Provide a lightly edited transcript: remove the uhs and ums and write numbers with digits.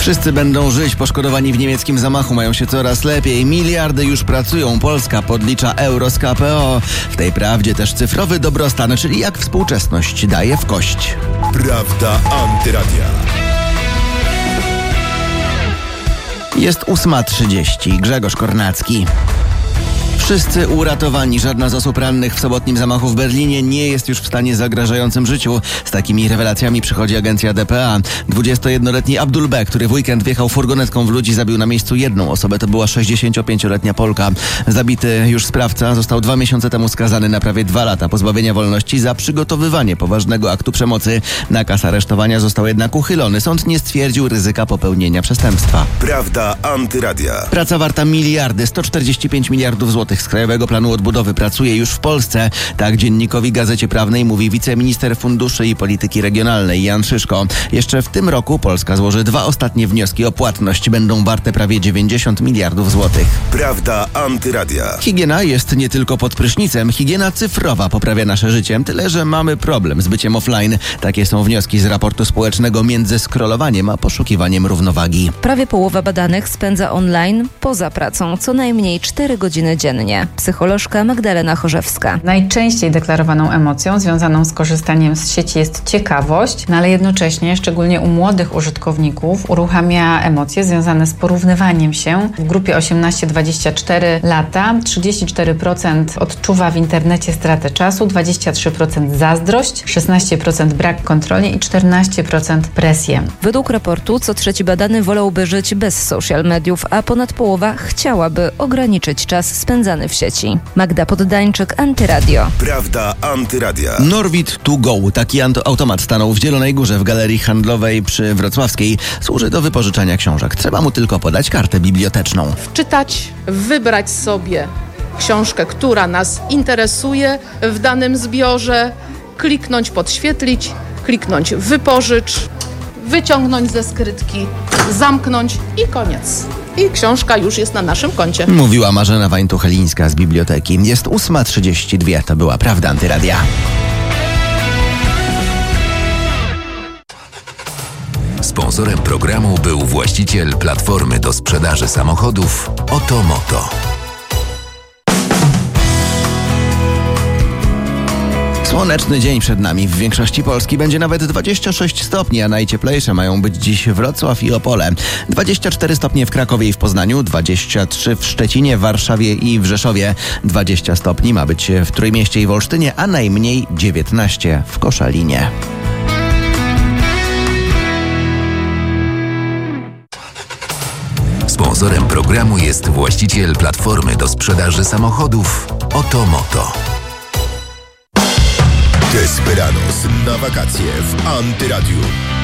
Wszyscy będą żyć. Poszkodowani w niemieckim zamachu mają się coraz lepiej. Miliardy już pracują. Polska podlicza euro z KPO. W tej prawdzie też cyfrowy dobrostan, czyli jak współczesność daje w kość. Prawda Antyradia. Jest 8:30. Grzegorz Kornacki. Wszyscy uratowani. Żadna z osób rannych w sobotnim zamachu w Berlinie nie jest już w stanie zagrażającym życiu. Z takimi rewelacjami przychodzi agencja dpa. 21-letni Abdul B., który w weekend wjechał furgonetką w ludzi, zabił na miejscu jedną osobę. To była 65-letnia Polka. Zabity już sprawca został 2 miesiące temu skazany na prawie 2 lata pozbawienia wolności za przygotowywanie poważnego aktu przemocy. Nakaz aresztowania został jednak uchylony. Sąd nie stwierdził ryzyka popełnienia przestępstwa. Prawda Antyradia. Praca warta miliardy, 145 miliardów złotych z Krajowego Planu Odbudowy pracuje już w Polsce. Tak dziennikowi Gazecie Prawnej mówi wiceminister funduszy i polityki regionalnej Jan Szyszko. Jeszcze w tym roku Polska złoży 2 ostatnie wnioski o płatność. Będą warte prawie 90 miliardów złotych. Prawda Antyradia. Higiena jest nie tylko pod prysznicem. Higiena cyfrowa poprawia nasze życie. Tyle, że mamy problem z byciem offline. Takie są wnioski z raportu społecznego między scrollowaniem a poszukiwaniem równowagi. Prawie połowa badanych spędza online poza pracą co najmniej 4 godziny dziennie. Psycholożka Magdalena Chorzewska. Najczęściej deklarowaną emocją związaną z korzystaniem z sieci jest ciekawość, ale jednocześnie, szczególnie u młodych użytkowników, uruchamia emocje związane z porównywaniem się. W grupie 18-24 lata 34% odczuwa w internecie stratę czasu, 23% zazdrość, 16% brak kontroli i 14% presję. Według raportu co trzeci badany wolałby żyć bez social mediów, a ponad połowa chciałaby ograniczyć czas spędzany w sieci. Magda Poddańczyk, Antyradio. Prawda Antyradia. Norwid to go. Taki automat stanął w Zielonej Górze w galerii handlowej przy Wrocławskiej. Służy do wypożyczania książek. Trzeba mu tylko podać kartę biblioteczną. Wczytać, wybrać sobie książkę, która nas interesuje w danym zbiorze, kliknąć podświetlić, kliknąć wypożycz, wyciągnąć ze skrytki, zamknąć i koniec. I książka już jest na naszym koncie. Mówiła Marzena Wańtuch-Lińska z biblioteki. Jest 8:32. To była Prawda Antyradia. Sponsorem programu był właściciel platformy do sprzedaży samochodów Otomoto. Słoneczny dzień przed nami. W większości Polski będzie nawet 26 stopni, a najcieplejsze mają być dziś Wrocław i Opole. 24 stopnie w Krakowie i w Poznaniu, 23 w Szczecinie, Warszawie i w Rzeszowie. 20 stopni ma być w Trójmieście i w Olsztynie, a najmniej 19 w Koszalinie. Sponsorem programu jest właściciel platformy do sprzedaży samochodów Otomoto. Desperados na wakacje w Antyradiu.